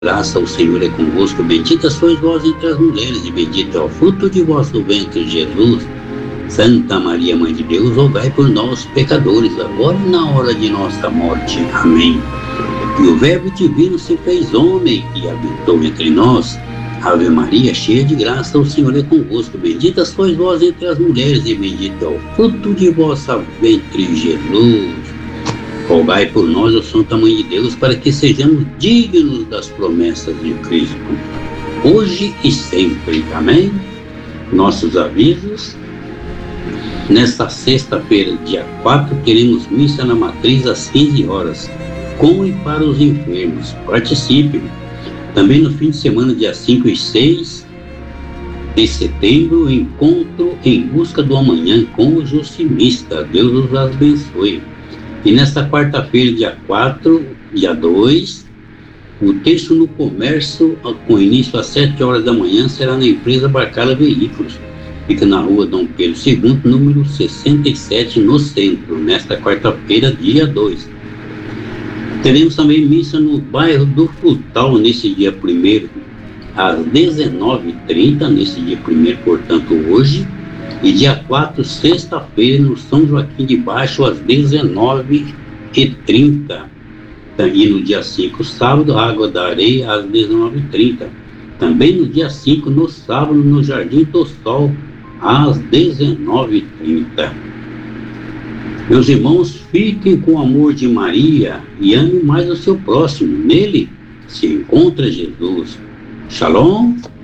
Graça, o Senhor é convosco, bendita sois vós entre as mulheres, e bendito é o fruto de vosso ventre, Jesus. Santa Maria, Mãe de Deus, rogai por nós, pecadores, agora e na hora de nossa morte. Amém. E o Verbo divino se fez homem e habitou entre nós. Ave Maria, cheia de graça, o Senhor é convosco, bendita sois vós entre as mulheres, e bendito é o fruto de vosso ventre, Jesus. Rogai por nós, ó Santa Mãe de Deus, para que sejamos dignos das promessas de Cristo, hoje e sempre. Amém? Nossos avisos. Nesta sexta-feira, dia 4, teremos missa na matriz às 15 horas, com e para os enfermos. Participe. Também no fim de semana, dia 5 e 6 de setembro, encontro em busca do amanhã com o Justimista. Deus os abençoe. E nesta quarta-feira, dia 4, dia 2, o terço no comércio, com início às 7 horas da manhã, será na empresa Barcala Veículos. Fica na rua Dom Pedro II, número 67, no centro, nesta quarta-feira, dia 2. Teremos também missa no bairro do Frutal, nesse dia 1º, às 19h30, nesse dia 1º, portanto, hoje. E dia 4, sexta-feira, no São Joaquim de Baixo, às 19h30. E no dia 5, sábado, Água da Areia, às 19h30. Também no dia 5, no sábado, no Jardim do Sol, às 19h30. Meus irmãos, fiquem com o amor de Maria e amem mais o seu próximo. Nele se encontra Jesus. Shalom.